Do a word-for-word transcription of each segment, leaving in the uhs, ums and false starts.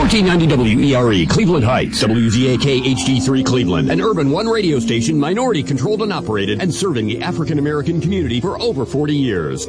fourteen ninety W E R E, Cleveland Heights, W Z A K H D three Cleveland, an Urban One radio station, minority controlled and operated, and serving the African American community for over forty years.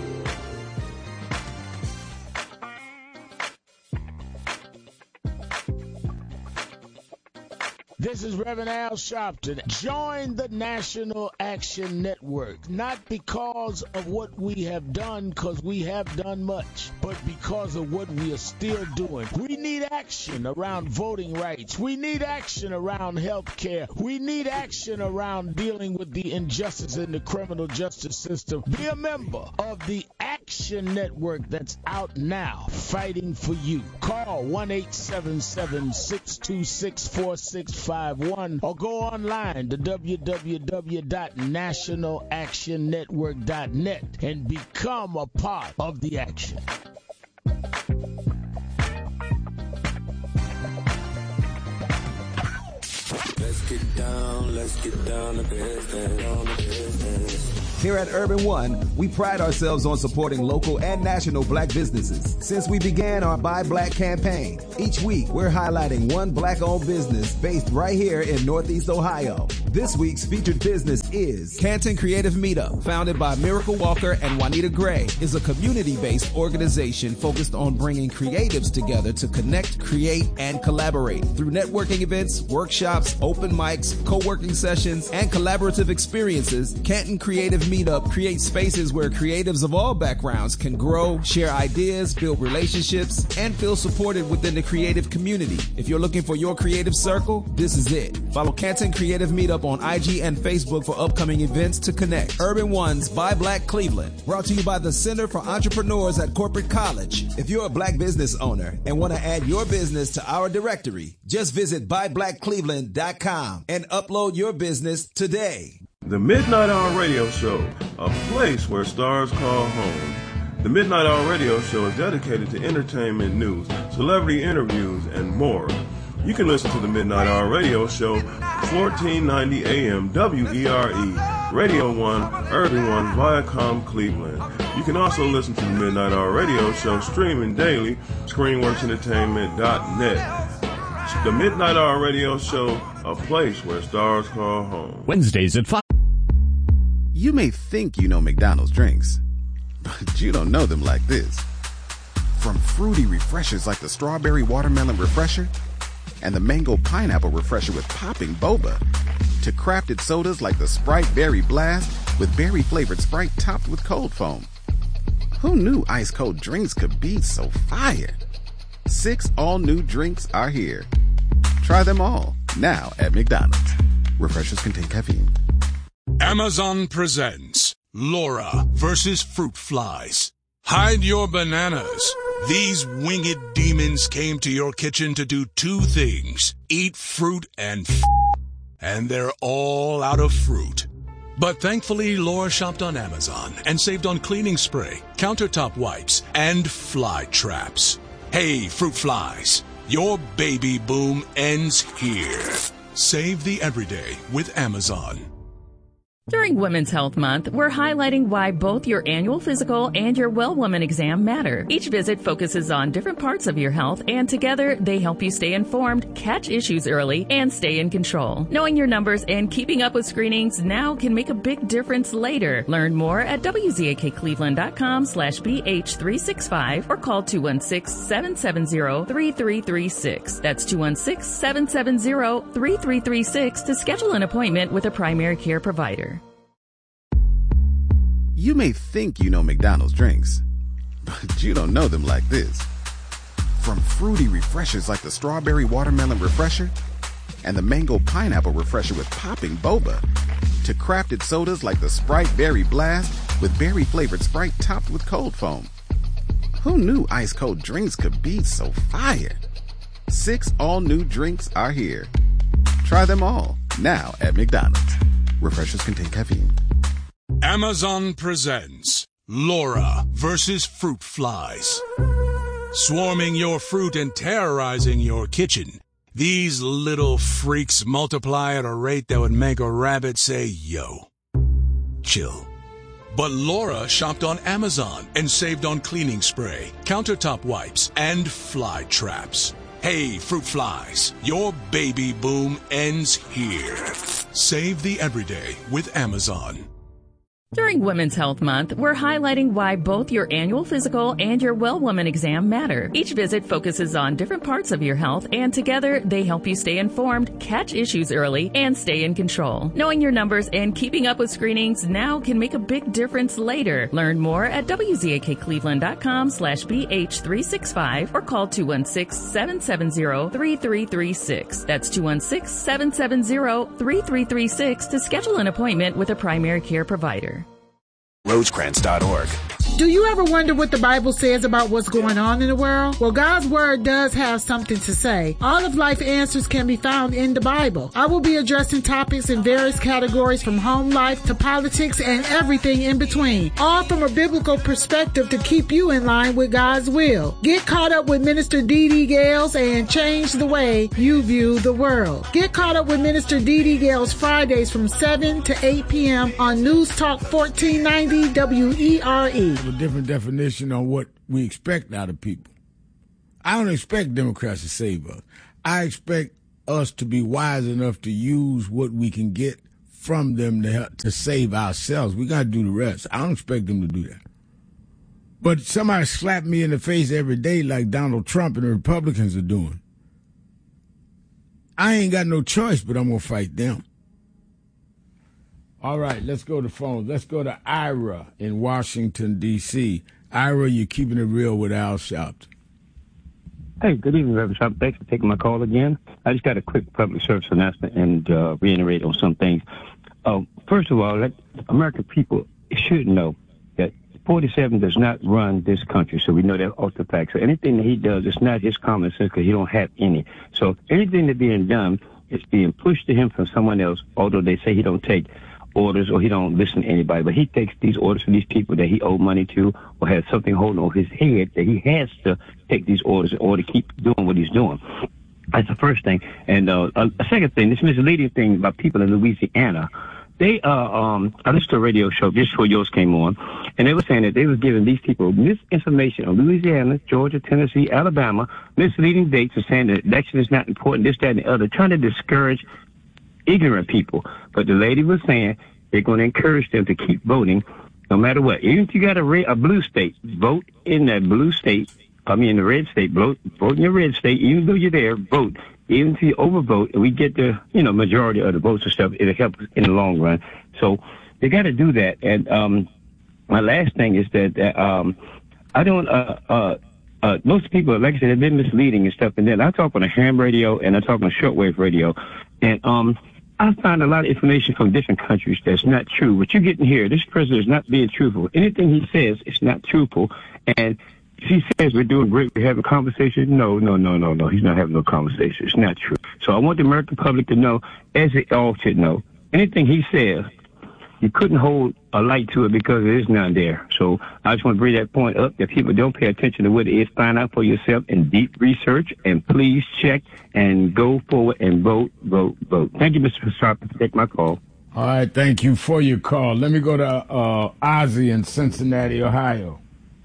This is Reverend Al Sharpton. Join the National Action Network, not because of what we have done, because we have done much, but because of what we are still doing. We need action around voting rights. We need action around health care. We need action around dealing with the injustice in the criminal justice system. Be a member of the Action Network that's out now, fighting for you. Call one eight seven seven, six two six, four six five one or go online to w w w dot national action network dot net and become a part of the action. Let's get down, let's get down to business, down to business. Here at Urban One, we pride ourselves on supporting local and national black businesses. Since we began our Buy Black campaign, each week we're highlighting one black-owned business based right here in Northeast Ohio. This week's featured business is Canton Creative Meetup, founded by Miracle Walker and Juanita Gray, is a community-based organization focused on bringing creatives together to connect, create, and collaborate. Through networking events, workshops, open mics, co-working sessions, and collaborative experiences, Canton Creative Meetup creates spaces where creatives of all backgrounds can grow, share ideas, build relationships, and feel supported within the creative community. If you're looking for your creative circle, this is it. Follow Canton Creative Meetup on I G and Facebook for upcoming events to connect. Urban One's Buy Black Cleveland, brought to you by the Center for Entrepreneurs at Corporate College. If you're a black business owner and want to add your business to our directory, just visit buy black cleveland dot com and upload your business today. The Midnight Hour Radio Show, a place where stars call home. The Midnight Hour Radio Show is dedicated to entertainment news, celebrity interviews, and more. You can listen to the Midnight Hour Radio Show, fourteen ninety A M W E R E, Radio one, Urban One, Viacom, Cleveland. You can also listen to the Midnight Hour Radio Show streaming daily, screenworks entertainment dot net. The Midnight Hour Radio Show, a place where stars call home. Wednesdays at five. You may think you know McDonald's drinks, but you don't know them like this. From fruity refreshers like the Strawberry Watermelon Refresher and the Mango Pineapple Refresher with popping boba, to crafted sodas like the Sprite Berry Blast with berry-flavored Sprite topped with cold foam. Who knew ice-cold drinks could be so fire? Six all-new drinks are here. Try them all, now at McDonald's. Refreshers contain caffeine. Amazon presents Laura versus Fruit Flies. Hide your bananas. These winged demons came to your kitchen to do two things: eat fruit and f***, and they're all out of fruit. But thankfully, Laura shopped on Amazon and saved on cleaning spray, countertop wipes, and fly traps. Hey, fruit flies, your baby boom ends here. Save the everyday with Amazon. During Women's Health Month, we're highlighting why both your annual physical and your Well Woman exam matter. Each visit focuses on different parts of your health, and together they help you stay informed, catch issues early, and stay in control. Knowing your numbers and keeping up with screenings now can make a big difference later. Learn more at w z a k cleveland dot com slash b h three six five or call two one six, seven seven zero, three three three six. That's two one six, seven seven zero, three three three six to schedule an appointment with a primary care provider. You may think you know McDonald's drinks, but you don't know them like this. From fruity refreshers like the Strawberry Watermelon Refresher and the Mango Pineapple Refresher with popping boba, to crafted sodas like the Sprite Berry Blast with berry-flavored Sprite topped with cold foam. Who knew ice-cold drinks could be so fire? Six all-new drinks are here. Try them all, now at McDonald's. Refreshers contain caffeine. Amazon presents Laura versus Fruit Flies. Swarming your fruit and terrorizing your kitchen, these little freaks multiply at a rate that would make a rabbit say, yo. Chill. But Laura shopped on Amazon and saved on cleaning spray, countertop wipes, and fly traps. Hey, fruit flies, your baby boom ends here. Save the everyday with Amazon. During Women's Health Month, we're highlighting why both your annual physical and your Well Woman exam matter. Each visit focuses on different parts of your health, and together they help you stay informed, catch issues early, and stay in control. Knowing your numbers and keeping up with screenings now can make a big difference later. Learn more at W Z A K Cleveland dot com slash B H three sixty-five or call two one six, seven seven zero, three three three six. That's two one six, seven seven zero, three three three six to schedule an appointment with a primary care provider. Rosecrans dot org. Do you ever wonder what the Bible says about what's going on in the world? Well, God's Word does have something to say. All of life answers can be found in the Bible. I will be addressing topics in various categories from home life to politics and everything in between, all from a biblical perspective to keep you in line with God's will. Get caught up with Minister Dee Dee Gales and change the way you view the world. Get caught up with Minister Dee Dee Gales Fridays from seven to eight p.m. on News Talk fourteen ninety W E R E. A different definition on what we expect out of people. I don't expect Democrats to save us. I expect us to be wise enough to use what we can get from them to help, to save ourselves. We got to do the rest. I don't expect them to do that. But somebody slap me in the face every day like Donald Trump and the Republicans are doing. I ain't got no choice, but I'm going to fight them. All right, let's go to phones. Let's go to Ira in Washington, D C Ira, you're keeping it real with Al Sharpton. Hey, good evening, Reverend Sharpton. Thanks for taking my call again. I just got a quick public service announcement and uh, reiterate on some things. Uh, first of all, let American people should know that forty-seven does not run this country, so we know that off the fact. So anything that he does, it's not his common sense because he don't have any. So anything that's being done is being pushed to him from someone else, although they say he don't take orders or he don't listen to anybody, but he takes these orders from these people that he owed money to or has something holding over his head that he has to take these orders in order to keep doing what he's doing. That's the first thing. And uh, a, a second thing, this misleading thing about people in Louisiana, they uh, um, I listened to a radio show just before yours came on, and they were saying that they were giving these people misinformation on Louisiana, Georgia, Tennessee, Alabama, misleading dates and saying that election is not important, this, that, and the other, trying to discourage ignorant people. But the lady was saying they're going to encourage them to keep voting no matter what. Even if you got a red, a blue state, vote in that blue state. I mean, the red state, vote, vote in your red state. Even though you're there, vote. Even if you overvote and we get the, you know, majority of the votes and stuff, it'll help us in the long run. So they got to do that. And um, my last thing is that uh, um, I don't, uh, uh, uh, most people, like I said, have been misleading and stuff. And then I talk on a ham radio and I talk on shortwave radio. And um, I find a lot of information from different countries that's not true. What you're getting here, this president is not being truthful. Anything he says is not truthful. And if he says we're doing great, we're having a conversation, no, no, no, no, no. He's not having no conversation. It's not true. So I want the American public to know, as they all should know, anything he says, you couldn't hold a light to it because there is none there. So I just want to bring that point up that people don't pay attention to what it is. Find out for yourself in deep research, and please check and go forward and vote, vote, vote. Thank you, Mister Sharp, for taking my call. All right, thank you for your call. Let me go to uh, Ozzy in Cincinnati, Ohio.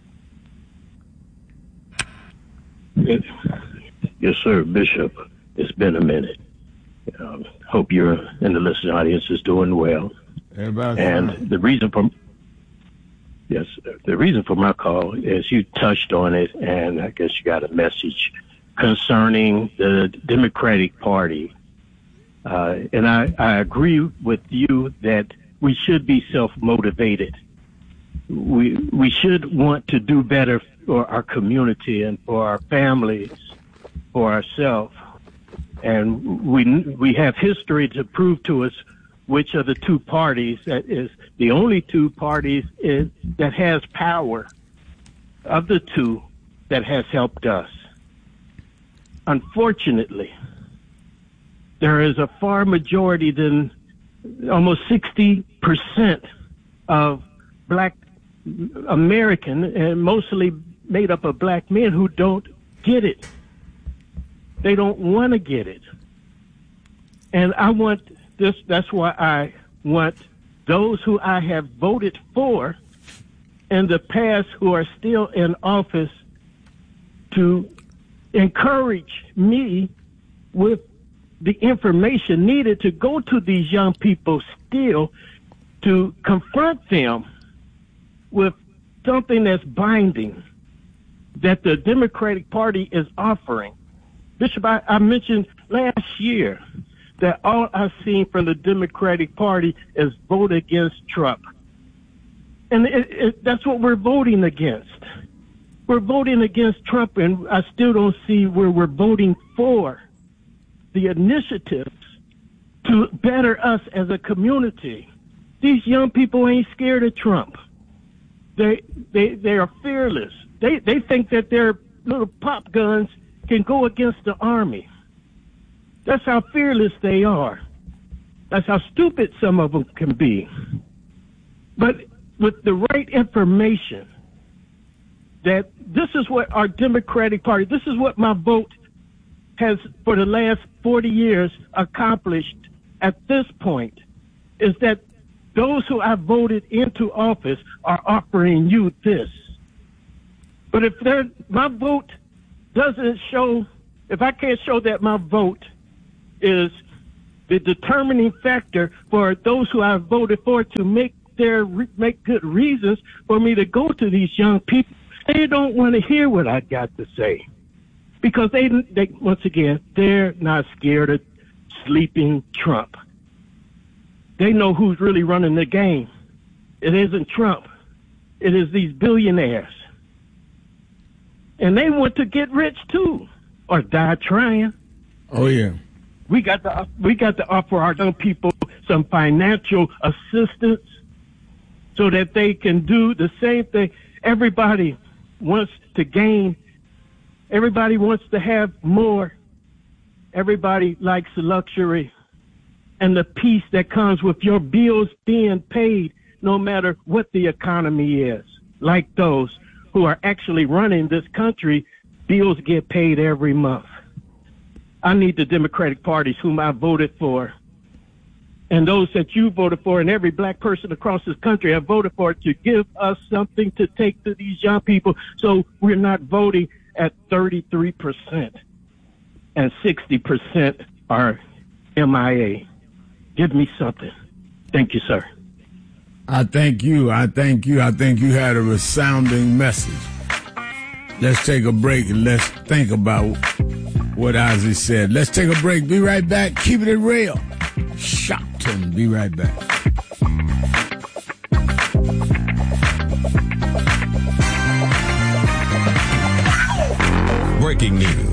Yes, yes, sir, Bishop. It's been a minute. Um, hope you're in the listening audience is doing well. Everybody's and fine. the reason for yes, the reason for my call is you touched on it, and I guess you got a message concerning the Democratic Party. Uh, and I, I agree with you that we should be self-motivated. We we should want to do better for our community and for our families, for ourselves. And we we have history to prove to us which of the two parties that is the only two parties is, that has power of the two that has helped us. Unfortunately, there is a far majority than almost sixty percent of black American and mostly made up of black men who don't get it. They don't want to get it. And I want this, that's why I want those who I have voted for in the past who are still in office to encourage me with the information needed to go to these young people still to confront them with something that's binding that the Democratic Party is offering. Bishop, I, I mentioned last year that all I've seen from the Democratic Party is vote against Trump. And it, it, that's what we're voting against. We're voting against Trump, and I still don't see where we're voting for the initiatives to better us as a community. These young people ain't scared of Trump. They they they are fearless. They they think that their little pop guns can go against the army. That's how fearless they are. That's how stupid some of them can be. But with the right information, that this is what our Democratic Party, this is what my vote has for the last forty years accomplished at this point, is that those who I voted into office are offering you this. But if they're, my vote doesn't show, if I can't show that my vote is the determining factor for those who I voted for to make their make good reasons for me to go to these young people, they don't want to hear what I got to say, because they, they once again, they're not scared of sleeping Trump. They know who's really running the game. It isn't Trump. It is these billionaires. And they want to get rich too, or die trying. Oh yeah. We got to we got to offer our young people some financial assistance so that they can do the same thing. Everybody wants to gain. Everybody wants to have more. Everybody likes luxury and the peace that comes with your bills being paid, no matter what the economy is. Like those who are actually running this country, bills get paid every month. I need the Democratic parties whom I voted for, and those that you voted for, and every black person across this country have voted for, to give us something to take to these young people, so we're not voting at thirty-three percent and sixty percent are M I A. Give me something. Thank you, sir. I thank you. I thank you. I think you had a resounding message. Let's take a break and let's think about what Ozzy said. Let's take a break. Be right back. Keep it real. Shopton. Be right back. Breaking news.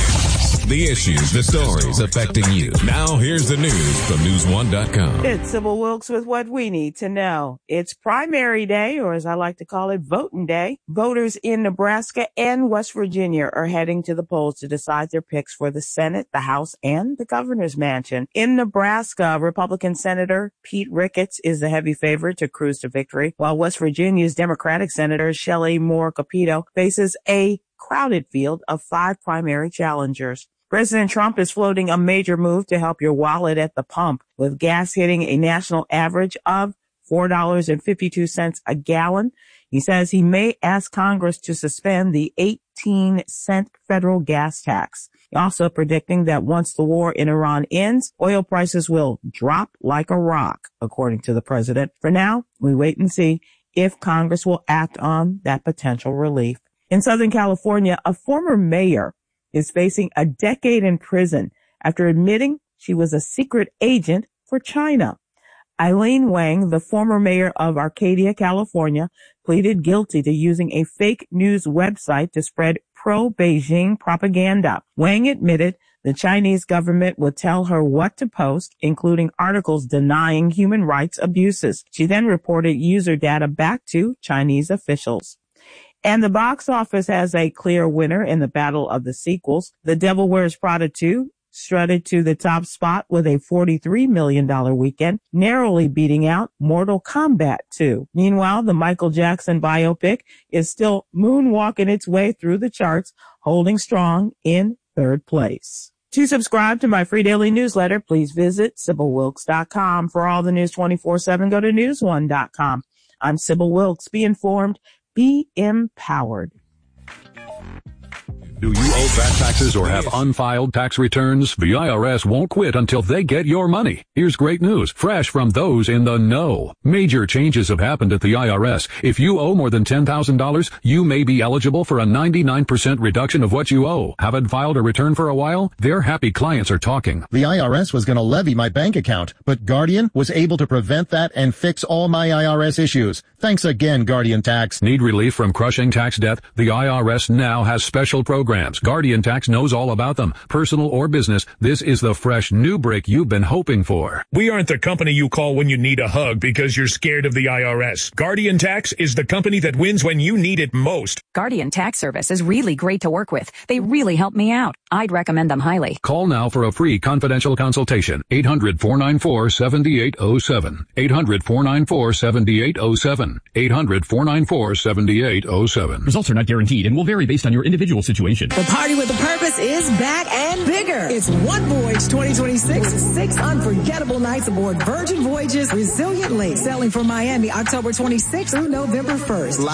The issues, the stories affecting you. Now here's the news from news one dot com. It's Sybil Wilkes with what we need to know. It's primary day, or as I like to call it, voting day. Voters in Nebraska and West Virginia are heading to the polls to decide their picks for the Senate, the House, and the governor's mansion. In Nebraska, Republican Senator Pete Ricketts is the heavy favorite to cruise to victory, while West Virginia's Democratic Senator Shelley Moore Capito faces a crowded field of five primary challengers. President Trump is floating a major move to help your wallet at the pump, with gas hitting a national average of four dollars and fifty-two cents a gallon. He says he may ask Congress to suspend the eighteen cent federal gas tax. Also predicting that once the war in Iran ends, oil prices will drop like a rock, according to the president. For now, we wait and see if Congress will act on that potential relief. In Southern California, a former mayor is facing a decade in prison after admitting she was a secret agent for China. Eileen Wang, the former mayor of Arcadia, California, pleaded guilty to using a fake news website to spread pro-Beijing propaganda. Wang admitted the Chinese government would tell her what to post, including articles denying human rights abuses. She then reported user data back to Chinese officials. And the box office has a clear winner in the battle of the sequels. The Devil Wears Prada two strutted to the top spot with a forty-three million dollars weekend, narrowly beating out Mortal Kombat two. Meanwhile, the Michael Jackson biopic is still moonwalking its way through the charts, holding strong in third place. To subscribe to my free daily newsletter, please visit Sybil Wilkes dot com. For all the news twenty-four seven, go to news one dot com. I'm Sybil Wilkes. Be informed. Be empowered. Do you owe fat taxes or have unfiled tax returns? The I R S won't quit until they get your money. Here's great news, fresh from those in the know. Major changes have happened at the I R S. If you owe more than ten thousand dollars, you may be eligible for a ninety-nine percent reduction of what you owe. Haven't filed a return for a while? Their happy clients are talking. The I R S was going to levy my bank account, but Guardian was able to prevent that and fix all my I R S issues. Thanks again, Guardian Tax. Need relief from crushing tax debt? The I R S now has special programs. Guardian Tax knows all about them. Personal or business, this is the fresh new break you've been hoping for. We aren't the company you call when you need a hug because you're scared of the I R S. Guardian Tax is the company that wins when you need it most. Guardian Tax Service is really great to work with. They really help me out. I'd recommend them highly. Call now for a free confidential consultation. eight hundred, four nine four, seven eight zero seven. eight hundred, four nine four, seven eight zero seven. eight hundred, four nine four, seven eight zero seven. Results are not guaranteed and will vary based on your individual situation. The Party with a Purpose is back and bigger. It's One Voyage twenty twenty-six. Six unforgettable nights aboard Virgin Voyages Resilient Lake, sailing from Miami October twenty-sixth through November first.